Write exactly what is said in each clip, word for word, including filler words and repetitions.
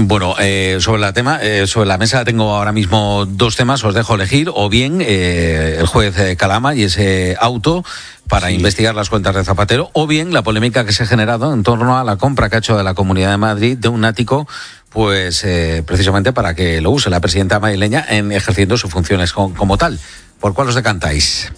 Bueno, eh, sobre la tema, eh, sobre la mesa tengo ahora mismo dos temas, os dejo elegir, o bien eh, el juez eh, Calama y ese auto para sí. investigar las cuentas de Zapatero, o bien la polémica que se ha generado en torno a la compra que ha hecho de la Comunidad de Madrid de un ático, pues eh, precisamente para que lo use la presidenta madrileña en ejerciendo sus funciones como, como tal. ¿Por cuál os decantáis?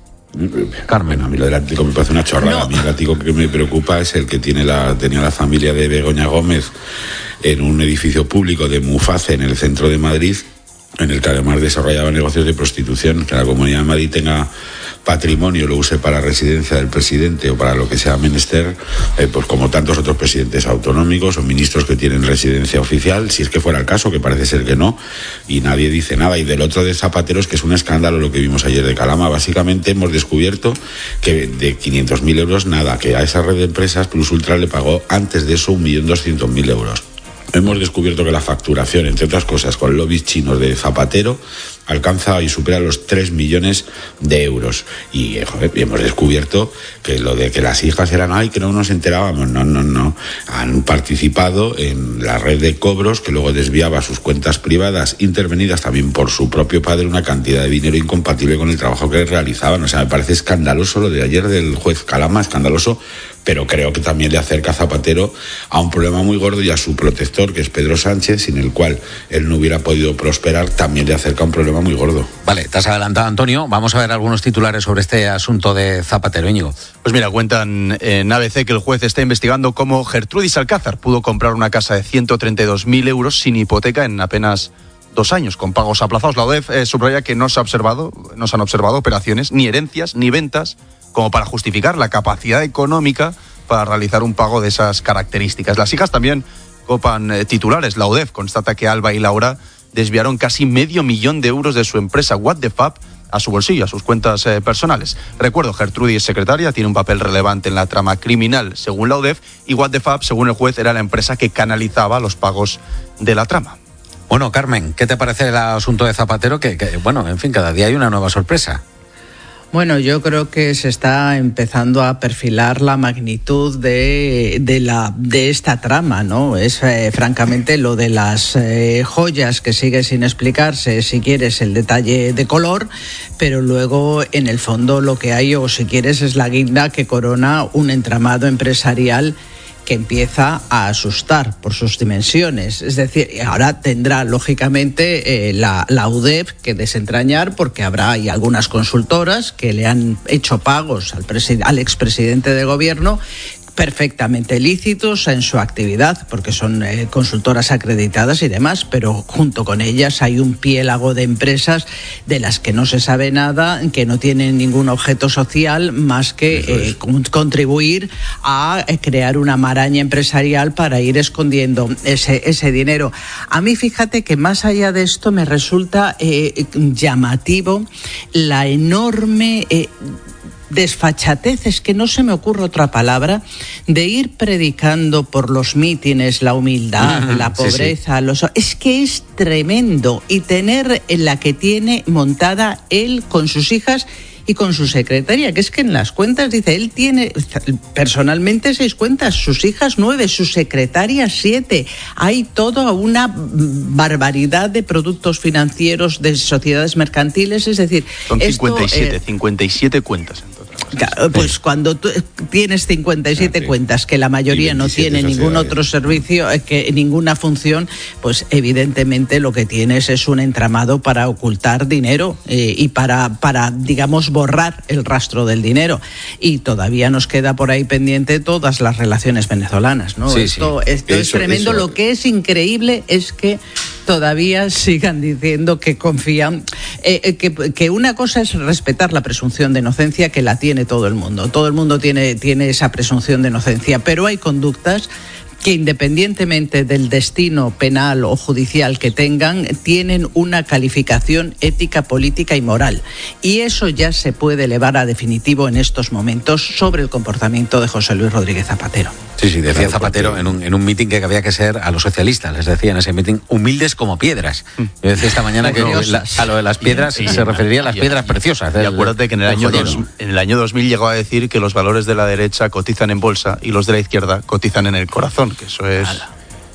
Carmen. A mí lo del ático me parece una chorrada. No. A mí el ático que me preocupa es el que tiene la, tenía la familia de Begoña Gómez en un edificio público de Muface en el centro de Madrid, en el que además desarrollaba negocios de prostitución. Que la Comunidad de Madrid tenga patrimonio, lo use para residencia del presidente o para lo que sea menester, eh, pues como tantos otros presidentes autonómicos o ministros que tienen residencia oficial, si es que fuera el caso, que parece ser que no, y nadie dice nada. Y del otro de Zapatero es que es un escándalo lo que vimos ayer de Calama. Básicamente hemos descubierto que de quinientos mil euros nada, que a esa red de empresas Plus Ultra le pagó antes de eso un millón doscientos mil euros. Hemos descubierto que la facturación, entre otras cosas, con lobbies chinos de Zapatero, alcanza y supera los tres millones de euros. Y, joder, hemos descubierto que lo de que las hijas eran, ay, que no nos enterábamos. No, no, no. Han participado en la red de cobros que luego desviaba sus cuentas privadas, intervenidas también por su propio padre, una cantidad de dinero incompatible con el trabajo que realizaban. O sea, me parece escandaloso lo de ayer del juez Calama, escandaloso, pero creo que también le acerca a Zapatero a un problema muy gordo, y a su protector, que es Pedro Sánchez, sin el cual él no hubiera podido prosperar, también le acerca a un problema muy gordo. Vale, te has adelantado, Antonio. Vamos a ver algunos titulares sobre este asunto de Zapatero, Íñigo. Pues mira, cuentan en A B C que el juez está investigando cómo Gertrudis Alcázar pudo comprar una casa de ciento treinta y dos mil euros sin hipoteca en apenas dos años, con pagos aplazados. La U D E F eh, subraya que no se ha observado, no se han observado operaciones, ni herencias, ni ventas, como para justificar la capacidad económica para realizar un pago de esas características. Las hijas también copan eh, titulares. La U D E F constata que Alba y Laura desviaron casi medio millón de euros de su empresa What the Fab a su bolsillo, a sus cuentas eh, personales. Recuerdo, Gertrudis es secretaria, tiene un papel relevante en la trama criminal, según la U D E F, y What the Fab, según el juez, era la empresa que canalizaba los pagos de la trama. Bueno, Carmen, ¿qué te parece el asunto de Zapatero? Que, que bueno, en fin, cada día hay una nueva sorpresa. Bueno, yo creo que se está empezando a perfilar la magnitud de, de, la, de esta trama, ¿no? Es eh, francamente lo de las eh, joyas que sigue sin explicarse, si quieres el detalle de color, pero luego en el fondo lo que hay, o si quieres, es la guinda que corona un entramado empresarial que empieza a asustar por sus dimensiones. Es decir, ahora tendrá, lógicamente, eh, la, la U D E F que desentrañar, porque habrá hay algunas consultoras que le han hecho pagos al, presi- al expresidente de gobierno perfectamente lícitos en su actividad, porque son eh, consultoras acreditadas y demás, pero junto con ellas hay un piélago de empresas de las que no se sabe nada, que no tienen ningún objeto social más que eh, con, contribuir a eh, crear una maraña empresarial para ir escondiendo ese, ese dinero. A mí, fíjate que más allá de esto me resulta eh, llamativo la enorme Eh, desfachatez, es que no se me ocurre otra palabra, de ir predicando por los mítines la humildad, uh-huh, la pobreza, sí, sí. Los, es que es tremendo, y tener la que tiene montada él con sus hijas y con su secretaria, que es que en las cuentas dice, él tiene personalmente seis cuentas, sus hijas nueve, su secretaria siete. Hay toda una barbaridad de productos financieros, de sociedades mercantiles, es decir... Son esto, cincuenta y siete, eh, cincuenta y siete cuentas. Claro, pues sí. Cuando tú tienes cincuenta y siete sí. cuentas, que la mayoría no tiene ningún otro servicio, que ninguna función, pues evidentemente lo que tienes es un entramado para ocultar dinero eh, y para, para, digamos, borrar el rastro del dinero. Y todavía nos queda por ahí pendiente todas las relaciones venezolanas, ¿no? Sí, esto sí. esto eso, es tremendo. Eso. Lo que es increíble es que todavía sigan diciendo que confían, eh, que, que una cosa es respetar la presunción de inocencia, que la tiene todo el mundo. Todo el mundo tiene, tiene esa presunción de inocencia, pero hay conductas que, independientemente del destino penal o judicial que tengan, tienen una calificación ética, política y moral. Y eso ya se puede elevar a definitivo en estos momentos sobre el comportamiento de José Luis Rodríguez Zapatero. Sí, sí, decía Zapatero en un, en un mitin que había que ser a los socialistas, les decía en ese mitin, humildes como piedras. Yo decía esta mañana que la, a lo de las piedras y, y, se referiría a las y, piedras y, preciosas. Y acuérdate que en el, año dos, en el año dos mil llegó a decir que los valores de la derecha cotizan en bolsa y los de la izquierda cotizan en el corazón, que eso es...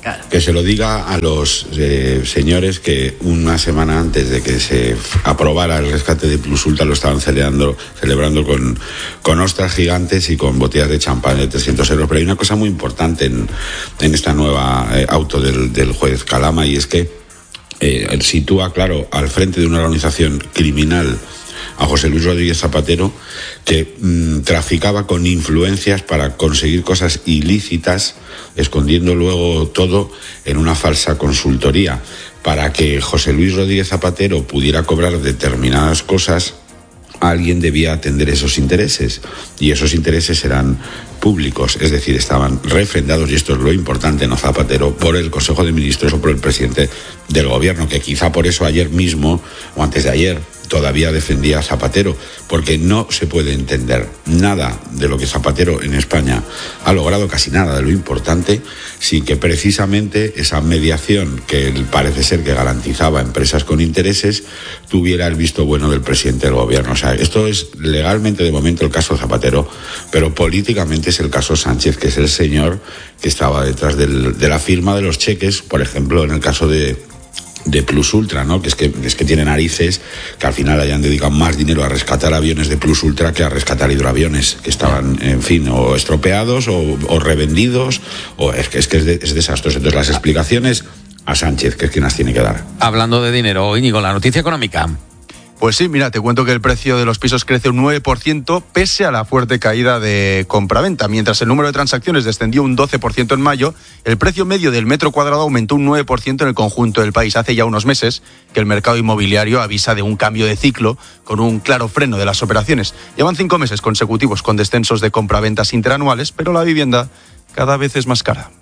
Claro. Que se lo diga a los eh, señores que una semana antes de que se aprobara el rescate de Plus Ultra lo estaban celebrando, celebrando con, con ostras gigantes y con botellas de champán de trescientos euros. Pero hay una cosa muy importante en, en esta nueva eh, auto del, del juez Calama, y es que eh, sitúa, claro, al frente de una organización criminal a José Luis Rodríguez Zapatero, que mmm, traficaba con influencias para conseguir cosas ilícitas, escondiendo luego todo en una falsa consultoría. Para que José Luis Rodríguez Zapatero pudiera cobrar determinadas cosas, alguien debía atender esos intereses, y esos intereses eran públicos, es decir, estaban refrendados, y esto es lo importante, no Zapatero, por el Consejo de Ministros o por el presidente del Gobierno, que quizá por eso ayer mismo, o antes de ayer, todavía defendía a Zapatero, porque no se puede entender nada de lo que Zapatero en España ha logrado, casi nada de lo importante, sin que precisamente esa mediación que parece ser que garantizaba empresas con intereses tuviera el visto bueno del presidente del Gobierno. O sea, esto es legalmente de momento el caso Zapatero, pero políticamente es el caso Sánchez, que es el señor que estaba detrás del, de la firma de los cheques, por ejemplo, en el caso de de Plus Ultra, ¿no? Que es que es que tiene narices que al final hayan dedicado más dinero a rescatar aviones de Plus Ultra que a rescatar hidroaviones que estaban, en fin, o estropeados o, o revendidos, o es que es que es, de, es desastroso. Entonces las explicaciones a Sánchez, que es quien las tiene que dar. Hablando de dinero, Íñigo, la noticia económica. Pues sí, mira, te cuento que el precio de los pisos crece un nueve por ciento pese a la fuerte caída de compraventa. Mientras el número de transacciones descendió un doce por ciento en mayo, el precio medio del metro cuadrado aumentó un nueve por ciento en el conjunto del país. Hace ya unos meses que el mercado inmobiliario avisa de un cambio de ciclo con un claro freno de las operaciones. Llevan cinco meses consecutivos con descensos de compraventas interanuales, pero la vivienda cada vez es más cara.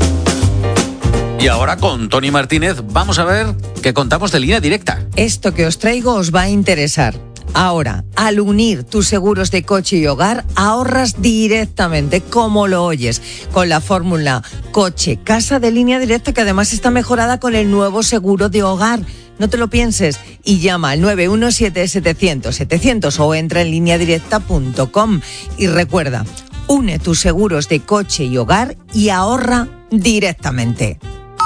Y ahora con Tony Martínez vamos a ver qué contamos de Línea Directa. Esto que os traigo os va a interesar. Ahora, al unir tus seguros de coche y hogar, ahorras directamente, como lo oyes, con la fórmula coche-casa de Línea Directa, que además está mejorada con el nuevo seguro de hogar. No te lo pienses y llama al nueve uno siete, setecientos, setecientos o entra en línea directa punto com. Y recuerda, une tus seguros de coche y hogar y ahorra directamente.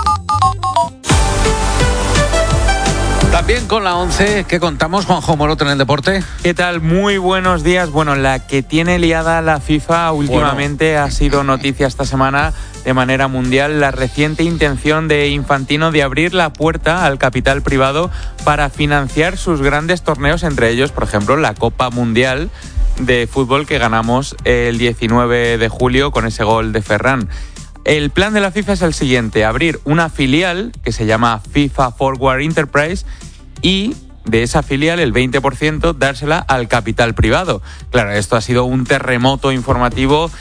También con la once, ¿qué contamos, Juanjo Moroto, en el deporte? ¿Qué tal? Muy buenos días. Bueno, la que tiene liada la FIFA últimamente bueno. ha sido noticia esta semana de manera mundial, la reciente intención de Infantino de abrir la puerta al capital privado para financiar sus grandes torneos, entre ellos, por ejemplo, la Copa Mundial de Fútbol que ganamos el diecinueve de julio con ese gol de Ferran. El plan de la FIFA es el siguiente: abrir una filial que se llama FIFA Forward Enterprise y de esa filial el veinte por ciento dársela al capital privado. Claro, esto ha sido un terremoto informativo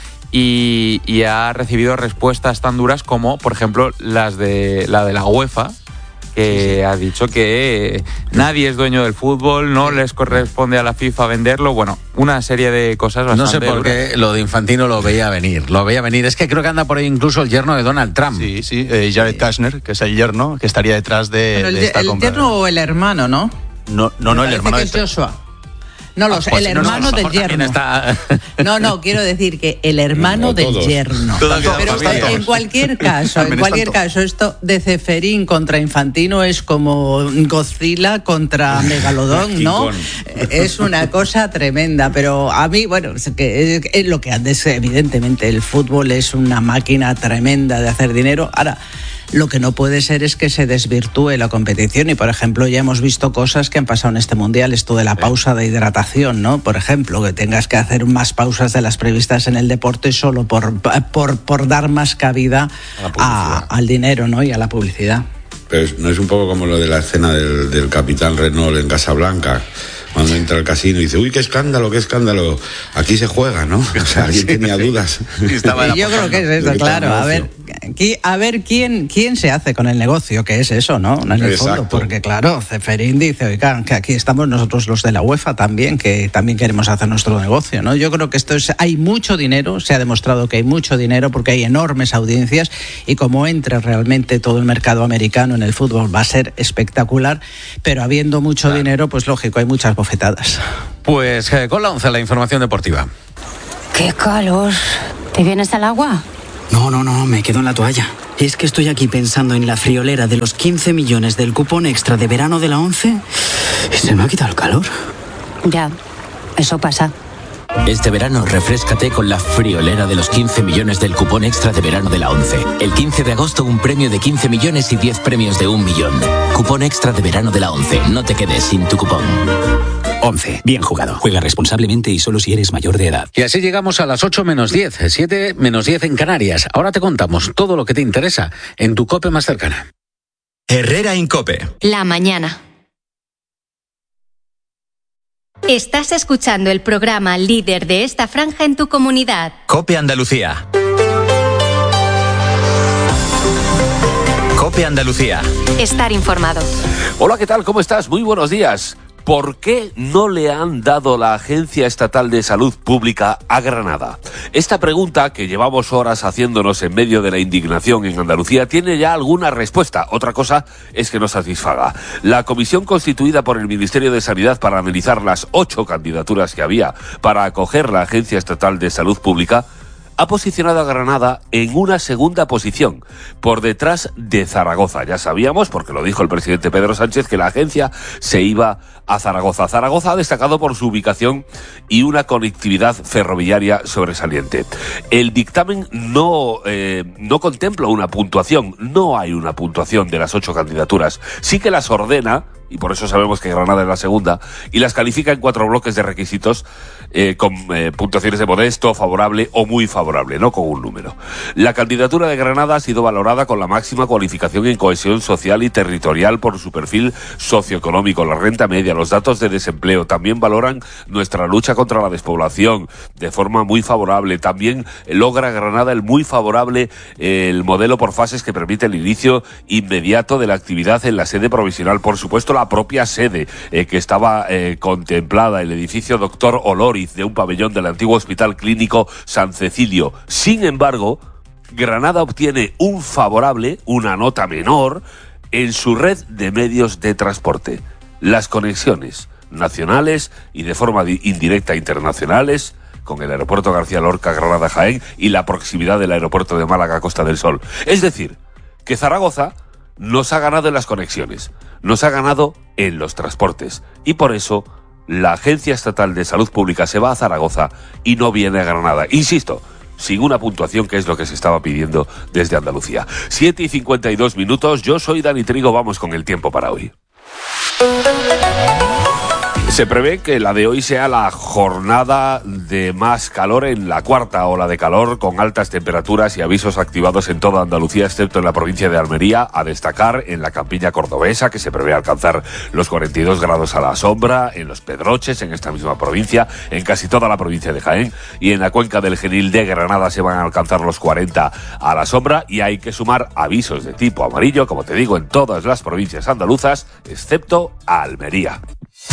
y, y ha recibido respuestas tan duras como, por ejemplo, las de la de la UEFA, que sí, sí. ha dicho que nadie es dueño del fútbol, no les corresponde a la FIFA venderlo. Bueno, una serie de cosas bastante No sé por duras. qué lo de Infantino lo veía venir, lo veía venir. Es que creo que anda por ahí incluso el yerno de Donald Trump. Sí, sí, eh, Jared Kushner, que es el yerno, que estaría detrás de, bueno, el, de esta el compra. ¿El yerno o el hermano, no? No, no, no el hermano que es de... Joshua. No, los, ah, pues, el no, hermano no, del yerno. Está... No, no, quiero decir que el hermano no, del yerno. Todos, Pero todos. en cualquier caso, en cualquier caso, esto de Ceferín contra Infantino es como Godzilla contra Megalodón, ¿no? Es una cosa tremenda, pero a mí, bueno, es, que es, es lo que antes, evidentemente, el fútbol es una máquina tremenda de hacer dinero. Ahora, lo que no puede ser es que se desvirtúe la competición y, por ejemplo, ya hemos visto cosas que han pasado en este Mundial, esto de la pausa de hidratación, ¿no? Por ejemplo, que tengas que hacer más pausas de las previstas en el deporte solo por, por, por dar más cabida a, al dinero, ¿no? Y a la publicidad. Pero no es un poco como lo de la escena del, del capitán Renault en Casablanca, cuando entra al casino y dice, uy, qué escándalo, qué escándalo, aquí se juega, ¿no? O sea, alguien sí, tenía dudas. Sí, y yo creo que es eso, claro. A ver, aquí, a ver quién, quién se hace con el negocio, que es eso, ¿no? En el fondo, porque claro, Ceferín dice, oigan, que aquí estamos nosotros los de la UEFA también, que también queremos hacer nuestro negocio, ¿no? Yo creo que esto es, hay mucho dinero, se ha demostrado que hay mucho dinero porque hay enormes audiencias y como entre realmente todo el mercado americano en el fútbol va a ser espectacular, pero habiendo mucho claro. dinero, pues lógico, hay muchas bofetadas. Pues eh, con la once, la información deportiva. ¡Qué calor! ¿Te vienes al agua? No, no, no, me quedo en la toalla. Es que estoy aquí pensando en la friolera de los quince millones del cupón extra de verano de la ONCE y se me ha quitado el calor. Ya, eso pasa. Este verano refréscate con la friolera de los quince millones del cupón extra de verano de la ONCE. El quince de agosto un premio de quince millones y diez premios de un millón. Cupón extra de verano de la ONCE. No te quedes sin tu cupón. ONCE. Bien jugado. Juega responsablemente y solo si eres mayor de edad. Y así llegamos a las ocho menos diez, siete menos diez en Canarias. Ahora te contamos todo lo que te interesa en tu COPE más cercana. Herrera Incope. La mañana. Estás escuchando el programa líder de esta franja en tu comunidad. COPE Andalucía. COPE Andalucía. Estar informado. Hola, ¿qué tal? ¿Cómo estás? Muy buenos días. ¿Por qué no le han dado la Agencia Estatal de Salud Pública a Granada? Esta pregunta, que llevamos horas haciéndonos en medio de la indignación en Andalucía, tiene ya alguna respuesta. Otra cosa es que no satisfaga. La comisión constituida por el Ministerio de Sanidad para analizar las ocho candidaturas que había para acoger la Agencia Estatal de Salud Pública ha posicionado a Granada en una segunda posición, por detrás de Zaragoza. Ya sabíamos, porque lo dijo el presidente Pedro Sánchez, que la agencia se iba a Zaragoza. Zaragoza ha destacado por su ubicación y una conectividad ferroviaria sobresaliente. El dictamen no, eh, no contempla una puntuación, no hay una puntuación de las ocho candidaturas. Sí que las ordena, y por eso sabemos que Granada es la segunda, y las califica en cuatro bloques de requisitos eh, con eh, puntuaciones de modesto, favorable o muy favorable, no con un número. La candidatura de Granada ha sido valorada con la máxima cualificación en cohesión social y territorial por su perfil socioeconómico, la renta media, los datos de desempleo. También valoran nuestra lucha contra la despoblación de forma muy favorable. También logra Granada el muy favorable, eh, el modelo por fases que permite el inicio inmediato de la actividad en la sede provisional. Por supuesto, la propia sede eh, que estaba eh, contemplada, el edificio Doctor Oloriz, de un pabellón del antiguo Hospital Clínico San Cecilio. Sin embargo, Granada obtiene un favorable, una nota menor, en su red de medios de transporte. Las conexiones nacionales y de forma indirecta internacionales con el aeropuerto García Lorca, Granada, Jaén, y la proximidad del aeropuerto de Málaga, Costa del Sol. Es decir, que Zaragoza nos ha ganado en las conexiones, nos ha ganado en los transportes, y por eso la Agencia Estatal de Salud Pública se va a Zaragoza y no viene a Granada. Insisto, sin una puntuación, que es lo que se estaba pidiendo desde Andalucía. siete y cincuenta y dos minutos, yo soy Dani Trigo, vamos con el tiempo para hoy. Se prevé que la de hoy sea la jornada de más calor en la cuarta ola de calor, con altas temperaturas y avisos activados en toda Andalucía, excepto en la provincia de Almería, a destacar en la campiña cordobesa, que se prevé alcanzar los cuarenta y dos grados a la sombra, en los Pedroches, en esta misma provincia, en casi toda la provincia de Jaén, y en la cuenca del Genil de Granada se van a alcanzar los cuarenta a la sombra, y hay que sumar avisos de tipo amarillo, como te digo, en todas las provincias andaluzas, excepto a Almería.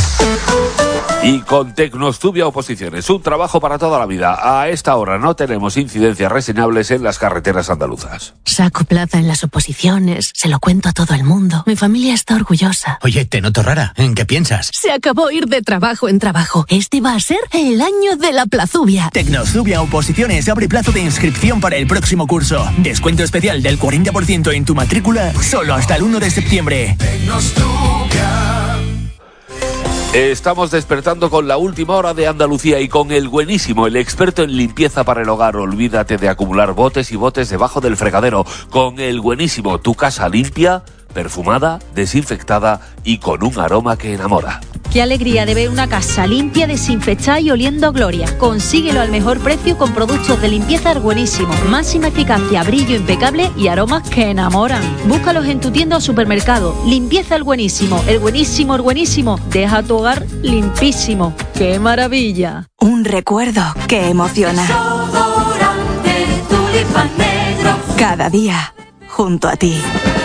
Y con Tecnostubia Oposiciones, un trabajo para toda la vida. A esta hora no tenemos incidencias reseñables en las carreteras andaluzas. Saco plaza en las oposiciones, se lo cuento a todo el mundo. Mi familia está orgullosa. Oye, te noto rara. ¿En qué piensas? Se acabó ir de trabajo en trabajo. Este va a ser el año de la plazubia. Tecnostubia Oposiciones abre plazo de inscripción para el próximo curso. Descuento especial del cuarenta por ciento en tu matrícula solo hasta el uno de septiembre. Tecnostubia. Estamos despertando con la última hora de Andalucía y con el buenísimo, el experto en limpieza para el hogar. Olvídate de acumular botes y botes debajo del fregadero. Con el buenísimo, tu casa limpia, perfumada, desinfectada y con un aroma que enamora. Qué alegría de ver una casa limpia, desinfectada y oliendo a gloria. Consíguelo al mejor precio con productos de limpieza Buenísimo. Máxima eficacia, brillo impecable y aromas que enamoran. Búscalos en tu tienda o supermercado. Limpieza El Buenísimo. El Buenísimo, el Buenísimo. Deja tu hogar limpísimo. ¡Qué maravilla! Un recuerdo que emociona. Cada día junto a ti.